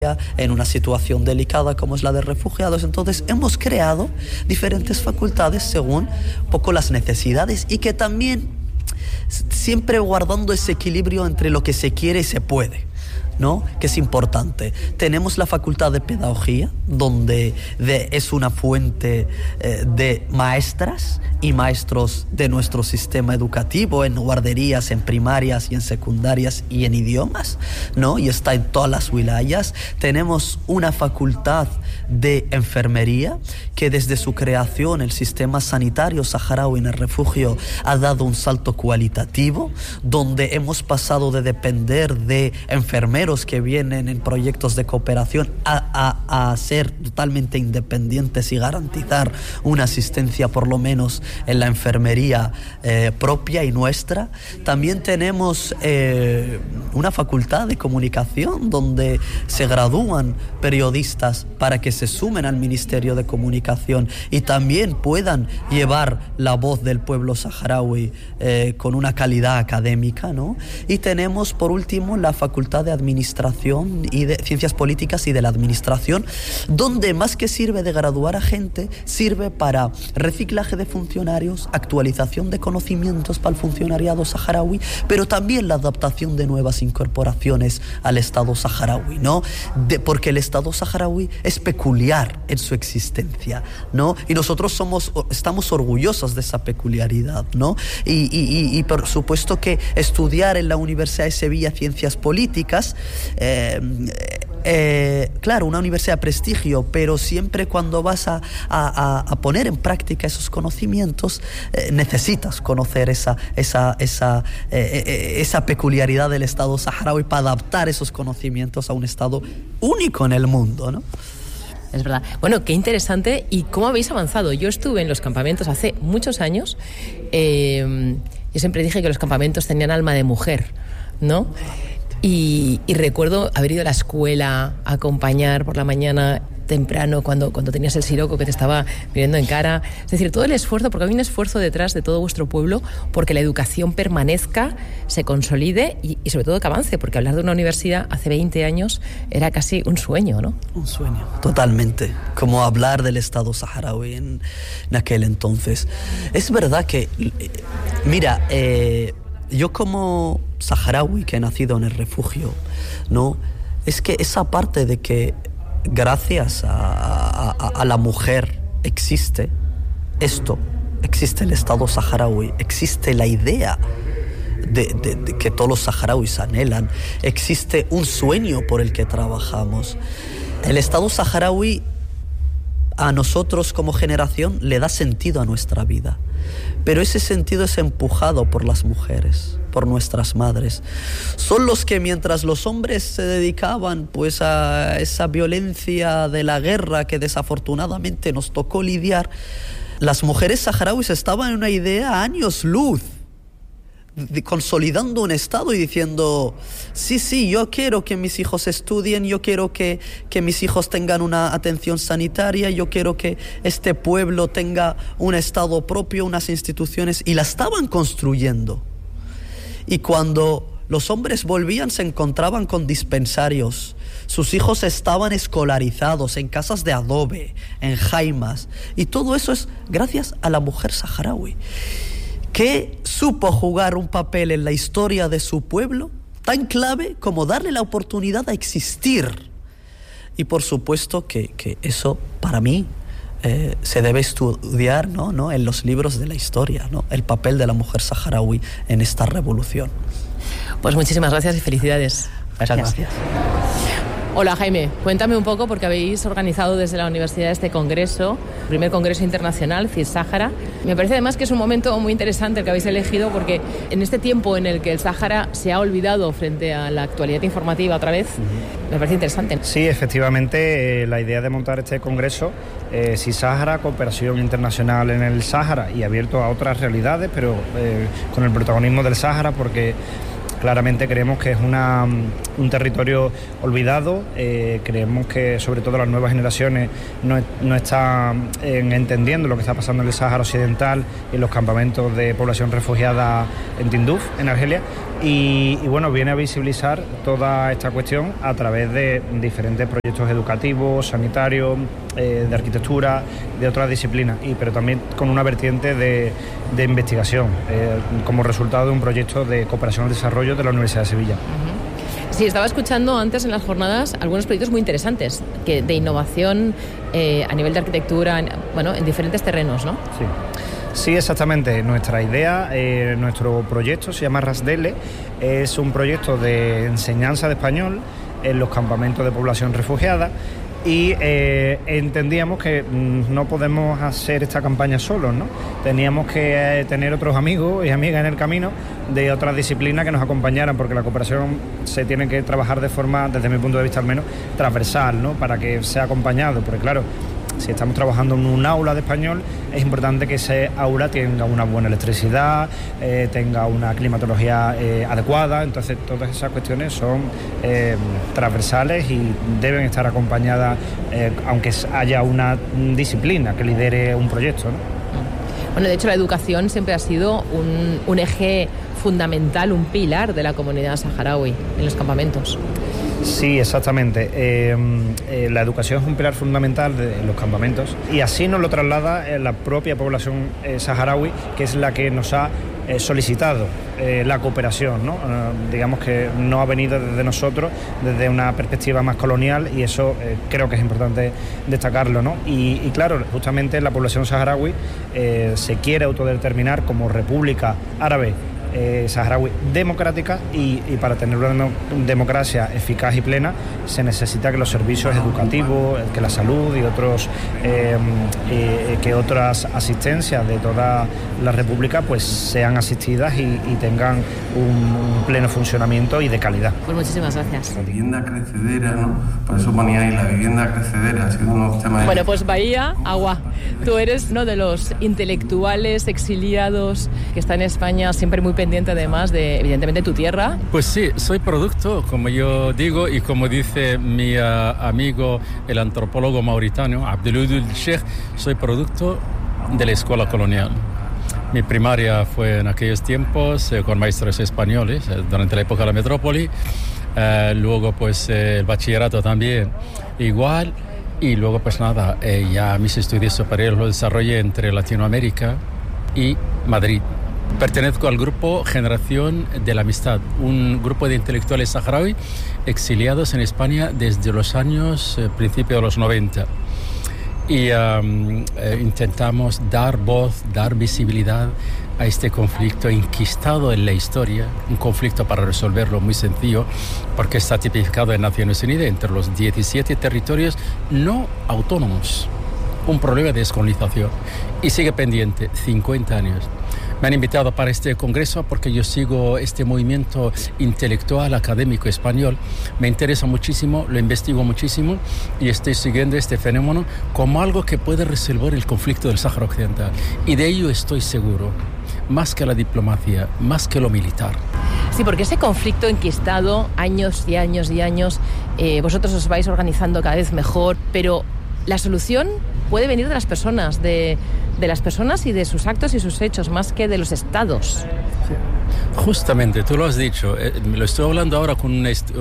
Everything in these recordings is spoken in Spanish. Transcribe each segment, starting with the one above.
en una situación delicada como es la de refugiados. Entonces hemos creado diferentes facultades según un poco las necesidades y que también siempre guardando ese equilibrio entre lo que se quiere y se puede, ¿no? Que es importante. Tenemos la facultad de pedagogía, donde es una fuente de maestras y maestros de nuestro sistema educativo, en guarderías, en primarias y en secundarias y en idiomas, ¿no? Y está en todas las wilayas. Tenemos una facultad de enfermería, que desde su creación el sistema sanitario saharaui en el refugio ha dado un salto cualitativo, donde hemos pasado de depender de enfermeros que vienen en proyectos de cooperación a ser totalmente independientes y garantizar una asistencia por lo menos en la enfermería propia y nuestra. También tenemos una facultad de comunicación donde se gradúan periodistas para que se sumen al Ministerio de Comunicación y también puedan llevar la voz del pueblo saharaui con una calidad académica, ¿no? Y tenemos por último la facultad de Administración y de Ciencias Políticas y de la Administración, donde más que sirve de graduar a gente, sirve para reciclaje de funcionarios, actualización de conocimientos para el funcionariado saharaui, pero también la adaptación de nuevas incorporaciones al Estado saharaui, ¿no? Porque el Estado saharaui es peculiar en su existencia, ¿no? Y nosotros estamos orgullosos de esa peculiaridad, ¿no? Y por supuesto que estudiar en la Universidad de Sevilla Ciencias Políticas, claro, una universidad de prestigio, pero siempre cuando vas a poner en práctica esos conocimientos, necesitas conocer esa peculiaridad del Estado saharaui para adaptar esos conocimientos a un Estado único en el mundo, ¿no? Es verdad. Bueno, qué interesante. ¿Y cómo habéis avanzado? Yo estuve en los campamentos hace muchos años. Yo siempre dije que los campamentos tenían alma de mujer, ¿no? Y recuerdo haber ido a la escuela a acompañar por la mañana temprano cuando tenías el siroco que te estaba mirando en cara. Es decir, todo el esfuerzo, porque hay un esfuerzo detrás de todo vuestro pueblo porque la educación permanezca, se consolide y sobre todo que avance, porque hablar de una universidad hace 20 años era casi un sueño, ¿no? Un sueño, totalmente. Como hablar del Estado saharaui en aquel entonces. Es verdad que, mira, yo como saharaui que he nacido en el refugio, ¿no? Es que esa parte de que gracias a la mujer existe el Estado saharaui, existe la idea de que todos los saharauis anhelan, existe un sueño por el que trabajamos. El Estado saharaui a nosotros como generación le da sentido a nuestra vida, pero ese sentido es empujado por las mujeres, por nuestras madres. Son los que mientras los hombres se dedicaban pues a esa violencia de la guerra que desafortunadamente nos tocó lidiar, las mujeres saharauis estaban en una idea a años luz, consolidando un Estado y diciendo sí, yo quiero que mis hijos estudien, yo quiero que mis hijos tengan una atención sanitaria, yo quiero que este pueblo tenga un Estado propio, unas instituciones, y la estaban construyendo. Y cuando los hombres volvían se encontraban con dispensarios, sus hijos estaban escolarizados en casas de adobe, en jaimas, y todo eso es gracias a la mujer saharaui, que supo jugar un papel en la historia de su pueblo tan clave como darle la oportunidad a existir. Y por supuesto que eso para mí se debe estudiar, ¿no? En los libros de la historia, ¿no? El papel de la mujer saharaui en esta revolución. Pues muchísimas gracias y felicidades. Muchas gracias. Hola Jaime, cuéntame un poco, porque habéis organizado desde la universidad este congreso, el primer congreso internacional CIS-Sáhara. Me parece además que es un momento muy interesante el que habéis elegido, porque en este tiempo en el que el Sáhara se ha olvidado frente a la actualidad informativa otra vez, me parece interesante. Sí, efectivamente, la idea de montar este congreso, CIS-Sáhara, cooperación internacional en el Sáhara y abierto a otras realidades, pero con el protagonismo del Sáhara, porque claramente creemos que es una un territorio olvidado. Creemos que sobre todo las nuevas generaciones no están entendiendo lo que está pasando en el Sáhara Occidental y en los campamentos de población refugiada en Tinduf, en Argelia. Y bueno, viene a visibilizar toda esta cuestión a través de diferentes proyectos educativos, sanitarios, de arquitectura, de otras disciplinas, pero también con una vertiente de investigación, como resultado de un proyecto de cooperación al desarrollo de la Universidad de Sevilla. Sí, estaba escuchando antes en las jornadas algunos proyectos muy interesantes de innovación a nivel de arquitectura, en diferentes terrenos, ¿no? Sí. Sí, exactamente. Nuestra idea, nuestro proyecto se llama RASDELE, es un proyecto de enseñanza de español en los campamentos de población refugiada y entendíamos que no podemos hacer esta campaña solos, ¿no? Teníamos que tener otros amigos y amigas en el camino de otras disciplinas que nos acompañaran, porque la cooperación se tiene que trabajar de forma, desde mi punto de vista al menos, transversal, ¿no? Para que sea acompañado, porque claro, si estamos trabajando en un aula de español, es importante que ese aula tenga una buena electricidad, tenga una climatología adecuada. Entonces todas esas cuestiones son transversales y deben estar acompañadas, aunque haya una disciplina que lidere un proyecto, ¿no? Bueno, de hecho la educación siempre ha sido un eje fundamental, un pilar de la comunidad saharaui en los campamentos. Sí, exactamente. La educación es un pilar fundamental de los campamentos y así nos lo traslada la propia población saharaui, que es la que nos ha solicitado la cooperación, ¿no? Digamos que no ha venido desde nosotros, desde una perspectiva más colonial, y eso creo que es importante destacarlo, ¿no? Y claro, justamente la población saharaui se quiere autodeterminar como república árabe saharaui democrática, y para tener una democracia eficaz y plena se necesita que los servicios educativos, que la salud y que otras asistencias de toda la república pues sean asistidas y tengan un pleno funcionamiento y de calidad. Pues muchísimas gracias. La vivienda crecedera, ¿no? Por eso ponía ahí la vivienda crecedera, ha sido unos temas... Bueno, pues Bahía, agua. Tú eres uno de los intelectuales exiliados que está en España, siempre muy pendiente además de, evidentemente, tu tierra. Pues sí, soy producto, como yo digo, y como dice mi amigo, el antropólogo mauritano, Abdeludul Sheikh, soy producto de la escuela colonial. Mi primaria fue en aquellos tiempos con maestros españoles, durante la época de la metrópoli. Luego, pues, el bachillerato también igual. Y luego, pues nada, ya mis estudios superiores los desarrollé entre Latinoamérica y Madrid. Pertenezco al grupo Generación de la Amistad, un grupo de intelectuales saharaui exiliados en España desde los años, principios de los 90. Y intentamos dar voz, dar visibilidad a este conflicto enquistado en la historia, un conflicto para resolverlo muy sencillo, porque está tipificado en Naciones Unidas entre los 17 territorios no autónomos. Un problema de descolonización y sigue pendiente 50 años. Me han invitado para este congreso porque yo sigo este movimiento intelectual, académico español. Me interesa muchísimo, lo investigo muchísimo y estoy siguiendo este fenómeno como algo que puede resolver el conflicto del Sáhara Occidental. Y de ello estoy seguro, más que la diplomacia, más que lo militar. Sí, porque ese conflicto enquistado, años y años y años, vosotros os vais organizando cada vez mejor, pero la solución puede venir de las personas, de las personas y de sus actos y sus hechos, más que de los estados. Justamente, tú lo has dicho. Lo estoy hablando ahora con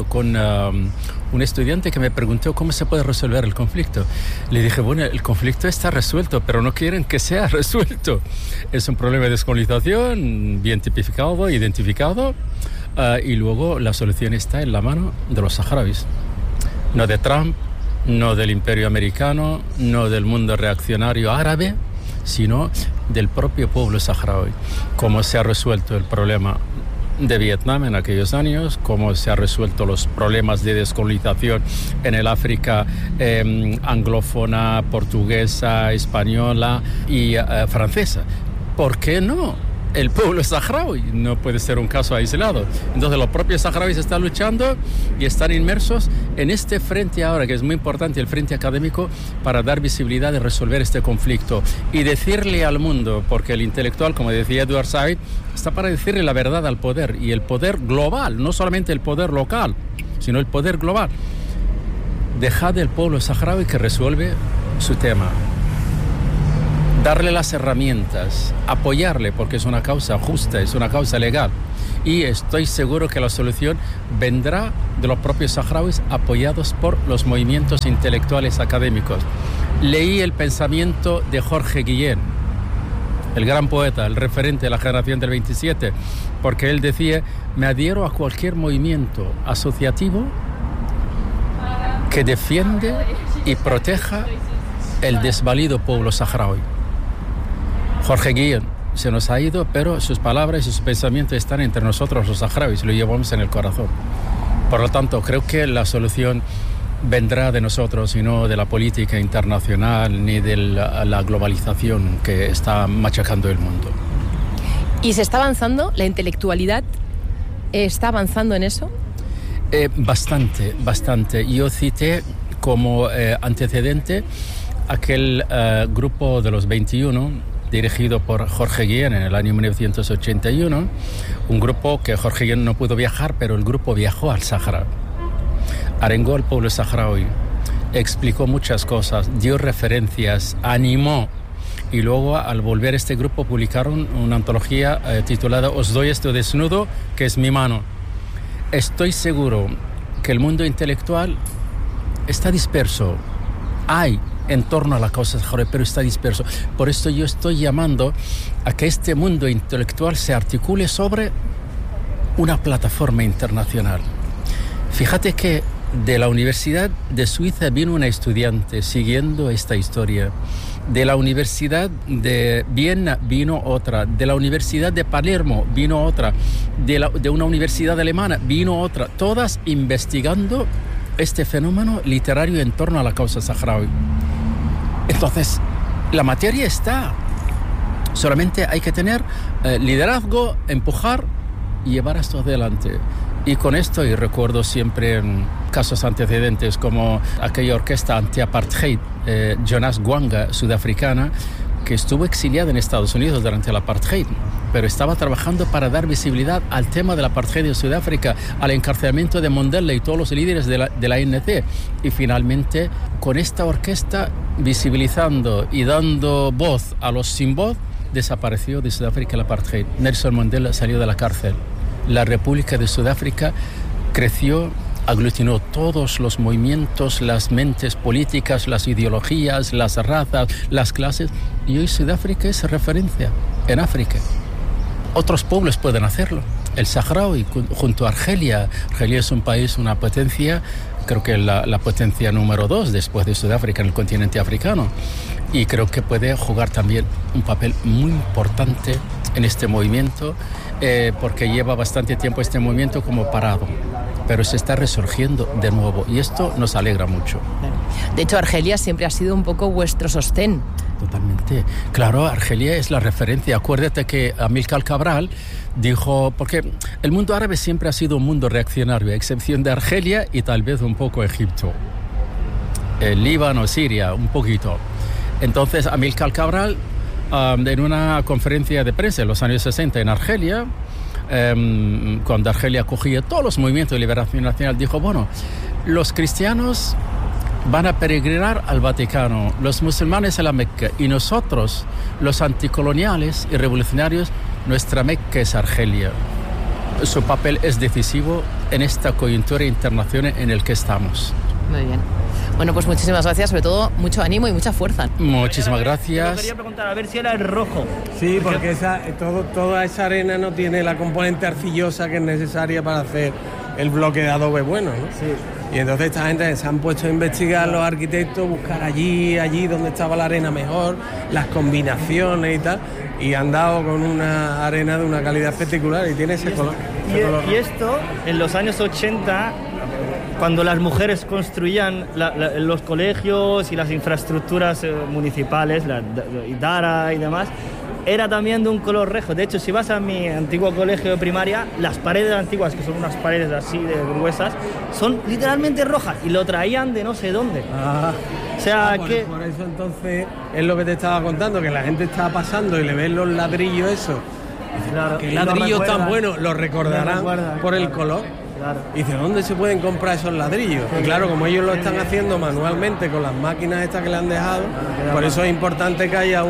un estudiante que me preguntó cómo se puede resolver el conflicto. Le dije, bueno, el conflicto está resuelto, pero no quieren que sea resuelto. Es un problema de descolonización, bien tipificado, identificado, y luego la solución está en la mano de los saharauis. No de Trump, no del imperio americano, no del mundo reaccionario árabe, sino del propio pueblo saharaui. Cómo se ha resuelto el problema de Vietnam en aquellos años, cómo se han resuelto los problemas de descolonización en el África anglófona, portuguesa, española y francesa. ¿Por qué no? El pueblo saharaui no puede ser un caso aislado. Entonces los propios saharauis están luchando y están inmersos en este frente ahora, que es muy importante, el frente académico, para dar visibilidad y resolver este conflicto y decirle al mundo, porque el intelectual, como decía Edward Said, está para decirle la verdad al poder, y el poder global, no solamente el poder local, sino el poder global. Dejad el pueblo saharaui que resuelve su tema. Darle las herramientas, apoyarle, porque es una causa justa, es una causa legal. Y estoy seguro que la solución vendrá de los propios saharauis, apoyados por los movimientos intelectuales académicos. Leí el pensamiento de Jorge Guillén, el gran poeta, el referente de la generación del 27, porque él decía: me adhiero a cualquier movimiento asociativo que defiende y proteja el desvalido pueblo saharaui. Jorge Guillén se nos ha ido, pero sus palabras y sus pensamientos están entre nosotros los saharauis, lo llevamos en el corazón. Por lo tanto, creo que la solución vendrá de nosotros y no de la política internacional ni de la globalización que está machacando el mundo. ¿Y se está avanzando? ¿La intelectualidad está avanzando en eso? Bastante. Yo cité como antecedente aquel grupo de los 21, dirigido por Jorge Guillén en el año 1981, un grupo que Jorge Guillén no pudo viajar, pero el grupo viajó al Sáhara, arengó al pueblo saharaui, explicó muchas cosas, dio referencias, animó, y luego al volver este grupo publicaron una antología titulada Os doy esto desnudo, que es mi mano. Estoy seguro que el mundo intelectual está disperso, hay en torno a la causa saharaui, pero está disperso. Por esto yo estoy llamando a que este mundo intelectual se articule sobre una plataforma internacional. Fíjate que de la Universidad de Suiza vino una estudiante siguiendo esta historia. De la Universidad de Viena vino otra. De la Universidad de Palermo vino otra. De una universidad alemana vino otra. Todas investigando este fenómeno literario en torno a la causa saharaui. Entonces, la materia está. Solamente hay que tener liderazgo, empujar y llevar esto adelante. Y con esto, y recuerdo siempre casos antecedentes como aquella orquesta anti-apartheid, Jonas Gwanga, sudafricana, que estuvo exiliada en Estados Unidos durante el apartheid, pero estaba trabajando para dar visibilidad al tema del apartheid en Sudáfrica, al encarcelamiento de Mandela y todos los líderes de la ANC. Y finalmente, con esta orquesta visibilizando y dando voz a los sin voz, desapareció de Sudáfrica el apartheid. Nelson Mandela salió de la cárcel. La República de Sudáfrica creció, aglutinó todos los movimientos, las mentes políticas, las ideologías, las razas, las clases, y hoy Sudáfrica es referencia en África. Otros pueblos pueden hacerlo. El saharaui junto a Argelia. Argelia es un país, una potencia, creo que la potencia número 2 después de Sudáfrica en el continente africano. Y creo que puede jugar también un papel muy importante en este movimiento, porque lleva bastante tiempo este movimiento como parado, pero se está resurgiendo de nuevo y esto nos alegra mucho. De hecho, Argelia siempre ha sido un poco vuestro sostén. Totalmente. Claro, Argelia es la referencia. Acuérdate que Amílcar Cabral dijo, porque el mundo árabe siempre ha sido un mundo reaccionario, a excepción de Argelia y tal vez un poco Egipto, el Líbano, Siria, un poquito. Entonces, Amílcar Cabral, en una conferencia de prensa en los años 60 en Argelia, cuando Argelia acogía todos los movimientos de liberación nacional, dijo, bueno, los cristianos van a peregrinar al Vaticano, los musulmanes a la Meca, y nosotros, los anticoloniales y revolucionarios, nuestra Meca es Argelia. Su papel es decisivo en esta coyuntura internacional en la que estamos. Muy bien. Bueno, pues muchísimas gracias, sobre todo mucho ánimo y mucha fuerza. Muchísimas gracias. Yo quería preguntar a ver si era el rojo. Sí, porque toda esa arena no tiene la componente arcillosa que es necesaria para hacer el bloque de adobe bueno, ¿no? Sí. Y entonces esta gente se han puesto a investigar, los arquitectos, buscar allí donde estaba la arena mejor, las combinaciones y tal, y han dado con una arena de una calidad espectacular y tiene ese color. Y esto, en los años 80... cuando las mujeres construían los colegios y las infraestructuras municipales, la Dara y demás, era también de un color rojo. De hecho, si vas a mi antiguo colegio de primaria, las paredes antiguas, que son unas paredes así de gruesas, son literalmente rojas y lo traían de no sé dónde. O sea, que... Por eso entonces es lo que te estaba contando, que la gente está pasando y le ven los ladrillos eso. Claro, que ladrillos tan buenos, lo recordarán por el color. Claro. Y dice, ¿dónde se pueden comprar esos ladrillos? Y claro, como ellos lo están haciendo manualmente con las máquinas estas que le han dejado, por eso es importante que haya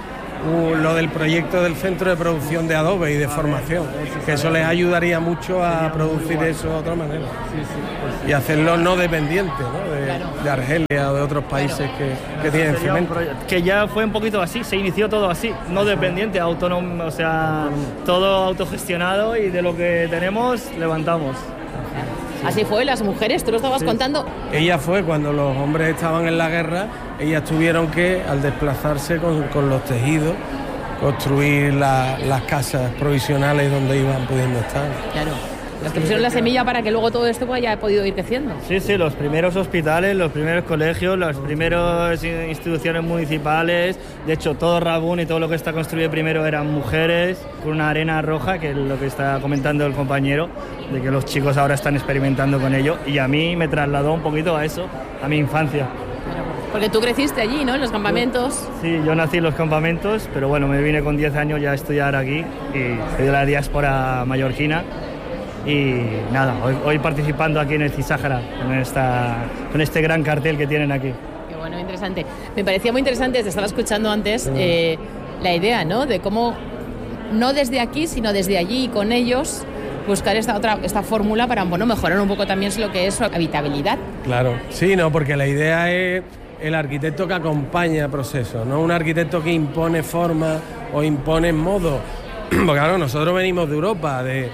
lo del proyecto del centro de producción de adobe y de formación, que eso les ayudaría mucho a producir eso de otra manera y hacerlo no dependiente, ¿no? De Argelia o de otros países que tienen cemento. Que ya fue un poquito así, se inició todo así, no dependiente, autónomo, o sea, todo autogestionado y de lo que tenemos levantamos. Así fue, las mujeres, tú lo estabas contando. Ella fue cuando los hombres estaban en la guerra, ellas tuvieron que, al desplazarse con los tejidos, construir las casas provisionales donde iban pudiendo estar. Claro. Las que pusieron la semilla para que luego todo esto haya podido ir creciendo. Sí, los primeros hospitales, los primeros colegios, las primeras instituciones municipales. De hecho, todo Rabun y todo lo que está construido primero eran mujeres, con una arena roja, que es lo que está comentando el compañero, de que los chicos ahora están experimentando con ello. Y a mí me trasladó un poquito a eso, a mi infancia. Porque tú creciste allí, ¿no? En los campamentos. Sí, yo nací en los campamentos, pero bueno, me vine con 10 años ya a estudiar aquí y soy de la diáspora mallorquina. Y nada, hoy participando aquí en el CISAHARA, con este gran cartel que tienen aquí. Qué bueno, interesante. Me parecía muy interesante, te estaba escuchando antes, la idea, ¿no? De cómo, no desde aquí, sino desde allí y con ellos, buscar esta fórmula para, bueno, mejorar un poco también lo que es su habitabilidad. Claro, sí, no, porque la idea es el arquitecto que acompaña el proceso, no un arquitecto que impone forma o impone modo. Porque claro, nosotros venimos de Europa, de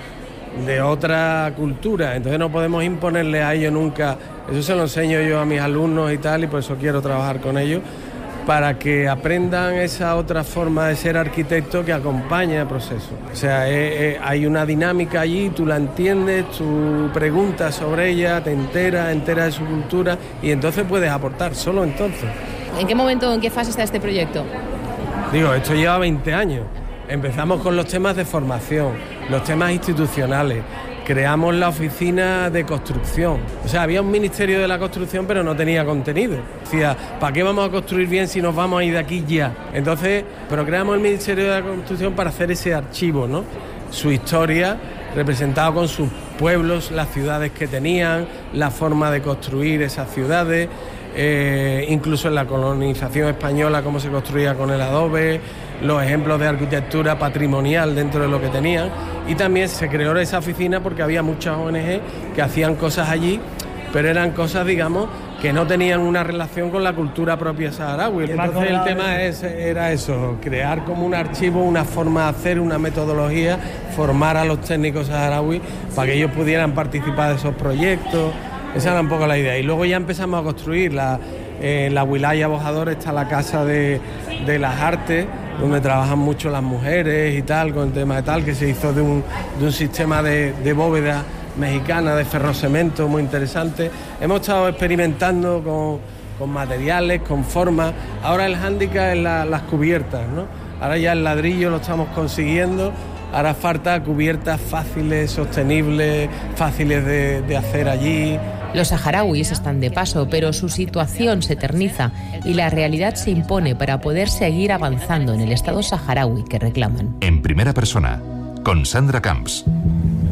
otra cultura, entonces no podemos imponerle a ellos nunca. Eso se lo enseño yo a mis alumnos y tal, y por eso quiero trabajar con ellos, para que aprendan esa otra forma de ser arquitecto que acompaña el proceso. O sea, hay una dinámica allí, tú la entiendes, tú preguntas sobre ella, te enteras de su cultura y entonces puedes aportar, solo entonces. ¿En qué momento, en qué fase está este proyecto? Digo, esto lleva 20 años. Empezamos con los temas de formación, los temas institucionales, creamos la oficina de construcción. O sea, había un ministerio de la construcción, pero no tenía contenido. Decía, ¿para qué vamos a construir bien si nos vamos a ir de aquí ya? Entonces, pero creamos el ministerio de la construcción para hacer ese archivo, ¿no? Su historia, representado con sus pueblos, las ciudades que tenían, la forma de construir esas ciudades, incluso en la colonización española, cómo se construía con el adobe, los ejemplos de arquitectura patrimonial dentro de lo que tenían, y también se creó esa oficina porque había muchas ONG que hacían cosas allí, pero eran cosas, digamos, que no tenían una relación con la cultura propia saharaui. Entonces el tema era eso, crear como un archivo, una forma de hacer, una metodología, formar a los técnicos saharauis para que ellos pudieran participar de esos proyectos. Esa era un poco la idea. Y luego ya empezamos a construir la Wilaya Bojador, está la Casa de las Artes, donde trabajan mucho las mujeres y tal, con el tema de tal, que se hizo de un sistema de bóveda mexicana, de ferrocemento, muy interesante. Hemos estado experimentando con materiales, con formas. Ahora el hándicap es las cubiertas, ¿no? Ahora ya el ladrillo lo estamos consiguiendo. Ahora falta cubiertas fáciles, sostenibles, fáciles de hacer allí. Los saharauis están de paso, pero su situación se eterniza y la realidad se impone para poder seguir avanzando en el Estado saharaui que reclaman. En primera persona, con Sandra Camps.